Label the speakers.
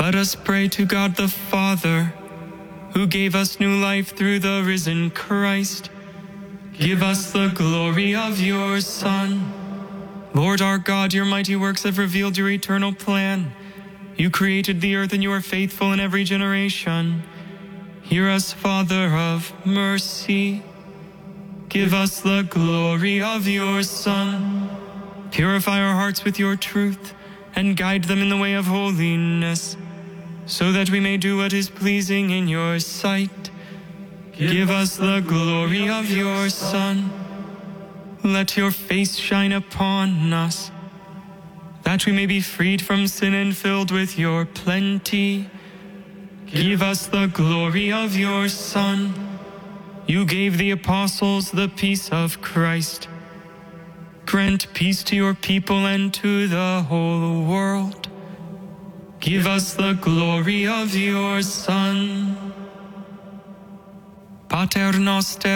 Speaker 1: Let us pray to God the Father, who gave us new life through the risen Christ. Give us the glory of your Son. Lord our God, your mighty works have revealed your eternal plan. You created the earth and you are faithful in every generation. Hear us, Father of mercy. Give us the glory of your Son. Purify our hearts with your truth and guide them in the way of holiness, so that we may do what is pleasing in your sight. Give us the glory of your Son. Let your face shine upon us, that we may be freed from sin and filled with your plenty. Give us the glory of your Son. You gave the apostles the peace of Christ. Grant peace to your people and to the whole world. Give us the glory of your Son. Pater noster,